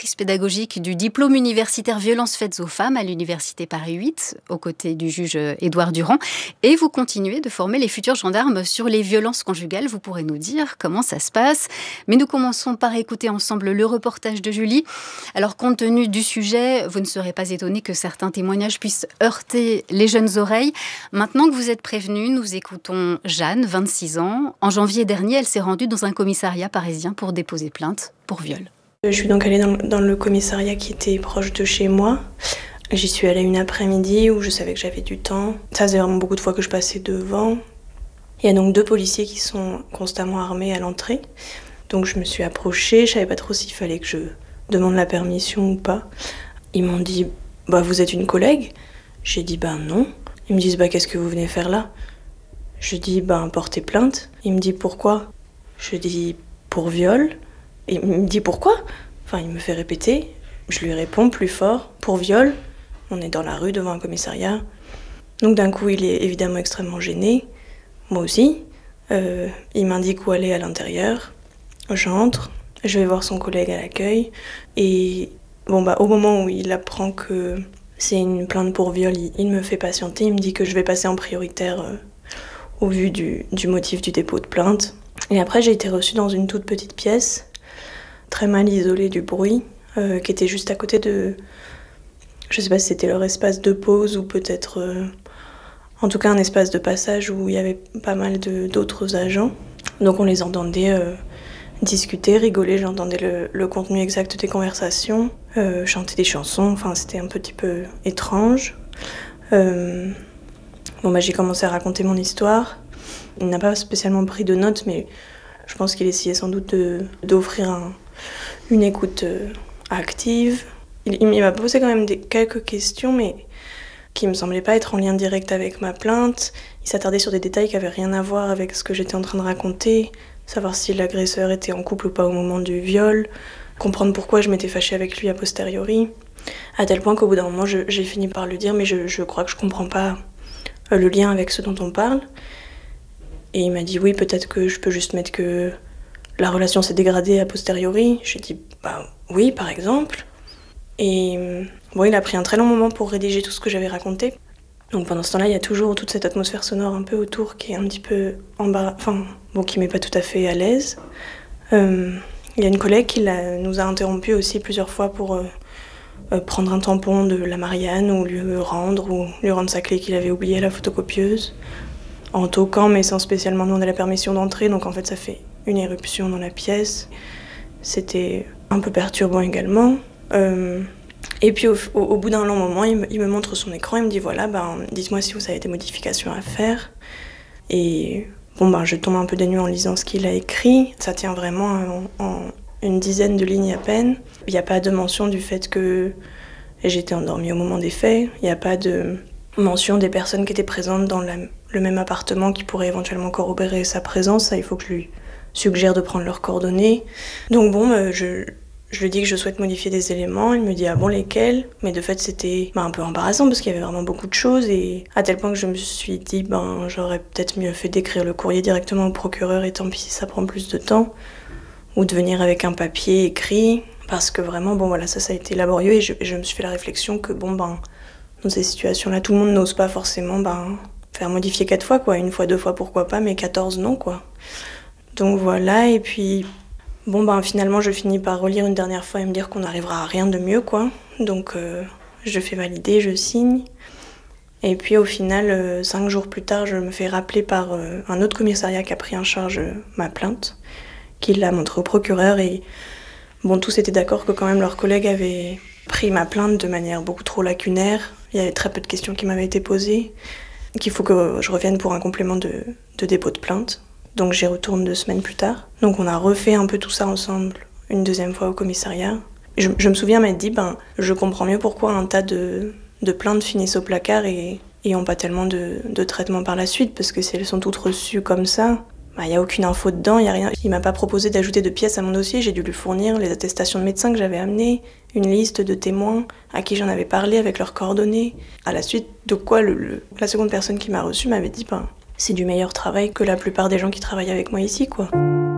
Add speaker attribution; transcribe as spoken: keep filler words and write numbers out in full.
Speaker 1: directrice pédagogique du diplôme universitaire violences faites aux femmes à l'université Paris huit, aux côtés du juge Édouard Durand. Et vous continuez de former les futurs gendarmes sur les violences conjugales. Vous pourrez nous dire comment ça se passe. Mais nous commençons par écouter ensemble le reportage de Julie. Alors, compte tenu du sujet, vous ne serez pas étonné que certains témoignages puissent heurter les jeunes oreilles. Maintenant que vous êtes prévenus, nous écoutons Jeanne, vingt-six ans. En janvier dernier, elle s'est rendue dans un commissariat parisien pour déposer plainte pour viol.
Speaker 2: Je suis donc allée dans, dans le commissariat qui était proche de chez moi. J'y suis allée une après-midi où je savais que j'avais du temps. Ça faisait vraiment beaucoup de fois que je passais devant. Il y a donc deux policiers qui sont constamment armés à l'entrée. Donc je me suis approchée, je savais pas trop s'il fallait que je demande la permission ou pas. Ils m'ont dit bah, « vous êtes une collègue ?» J'ai dit bah, « non ». Ils me disent bah, « qu'est-ce que vous venez faire là ?» Je dis bah, « porter plainte ». Il me dit « pourquoi ?» Je dis « pour viol ». Il me dit pourquoi ? Enfin, il me fait répéter. Je lui réponds plus fort, pour viol. On est dans la rue devant un commissariat. Donc d'un coup, il est évidemment extrêmement gêné. Moi aussi. Euh, il m'indique où aller à l'intérieur. J'entre. Je vais voir son collègue à l'accueil. Et bon, bah, au moment où il apprend que c'est une plainte pour viol, il, il me fait patienter. Il me dit que je vais passer en prioritaire euh, au vu du, du motif du dépôt de plainte. Et après, j'ai été reçue dans une toute petite pièce, très mal isolé du bruit, euh, qui était juste à côté de... Je sais pas si c'était leur espace de pause ou peut-être... Euh, en tout cas un espace de passage où il y avait pas mal de, d'autres agents. Donc on les entendait euh, discuter, rigoler, j'entendais le, le contenu exact des conversations, euh, chanter des chansons, enfin c'était un petit peu étrange. Euh, bon bah j'ai commencé à raconter mon histoire. Il n'a pas spécialement pris de notes, mais je pense qu'il essayait sans doute de, d'offrir un... une écoute euh, active. Il, il m'a posé quand même des, quelques questions, mais qui me semblaient pas être en lien direct avec ma plainte. Il s'attardait sur des détails qui avaient rien à voir avec ce que j'étais en train de raconter, savoir si l'agresseur était en couple ou pas au moment du viol, comprendre pourquoi je m'étais fâchée avec lui a posteriori, à tel point qu'au bout d'un moment, je, j'ai fini par lui dire « mais je, je crois que je comprends pas le lien avec ce dont on parle ». Et il m'a dit « oui, peut-être que je peux juste mettre que la relation s'est dégradée a posteriori ». J'ai dit « bah oui, par exemple ». Et bon, il a pris un très long moment pour rédiger tout ce que j'avais raconté. Donc pendant ce temps-là, il y a toujours toute cette atmosphère sonore un peu autour qui est un petit peu embarrassante, enfin, bon, qui ne m'est pas tout à fait à l'aise. Euh, il y a une collègue qui l'a, nous a interrompu aussi plusieurs fois pour euh, euh, prendre un tampon de la Marianne ou lui rendre, ou lui rendre sa clé qu'il avait oubliée à la photocopieuse, en toquant mais sans spécialement demander la permission d'entrer. Donc en fait, ça fait une éruption dans la pièce. C'était un peu perturbant également. Euh, et puis au, au, au bout d'un long moment, il me, il me montre son écran, il me dit voilà, ben, dites-moi si vous avez des modifications à faire. Et bon, ben, je tombe un peu des nues en lisant ce qu'il a écrit. Ça tient vraiment en, en une dizaine de lignes à peine. Il n'y a pas de mention du fait que j'étais endormie au moment des faits. Il n'y a pas de mention des personnes qui étaient présentes dans la, le même appartement qui pourraient éventuellement corroborer sa présence. Ça, il faut que je lui suggère de prendre leurs coordonnées. Donc bon, ben, je... Je lui dis que je souhaite modifier des éléments, il me dit « ah bon, lesquels ?» Mais de fait, c'était bah, un peu embarrassant parce qu'il y avait vraiment beaucoup de choses et à tel point que je me suis dit ben, « j'aurais peut-être mieux fait d'écrire le courrier directement au procureur et tant pis si ça prend plus de temps. » Ou de venir avec un papier écrit parce que vraiment, bon voilà, ça, ça a été laborieux et je, je me suis fait la réflexion que bon ben, dans ces situations-là, tout le monde n'ose pas forcément ben, faire modifier quatre fois, quoi. Une fois, deux fois, pourquoi pas, mais quatorze, non, quoi. Donc voilà, et puis... Bon, ben finalement, je finis par relire une dernière fois et me dire qu'on n'arrivera à rien de mieux, quoi. Donc, euh, je fais valider, je signe. Et puis, au final, euh, cinq jours plus tard, je me fais rappeler par euh, un autre commissariat qui a pris en charge euh, ma plainte, qui l'a montré au procureur. Et bon, tous étaient d'accord que quand même leurs collègues avaient pris ma plainte de manière beaucoup trop lacunaire. Il y avait très peu de questions qui m'avaient été posées, qu'il faut que je revienne pour un complément de, de dépôt de plainte. Donc j'y retourne deux semaines plus tard. Donc on a refait un peu tout ça ensemble, une deuxième fois au commissariat. Je, je me souviens m'être dit, ben, je comprends mieux pourquoi un tas de, de plaintes finissent au placard et n'ont pas tellement de, de traitement par la suite, parce que si elles sont toutes reçues comme ça, il ben, n'y a aucune info dedans, il n'y a rien. Il m'a pas proposé d'ajouter de pièces à mon dossier, j'ai dû lui fournir les attestations de médecins que j'avais amenées, une liste de témoins à qui j'en avais parlé avec leurs coordonnées. À la suite de quoi le, le, la seconde personne qui m'a reçue m'avait dit, ben, c'est du meilleur travail que la plupart des gens qui travaillent avec moi ici, quoi.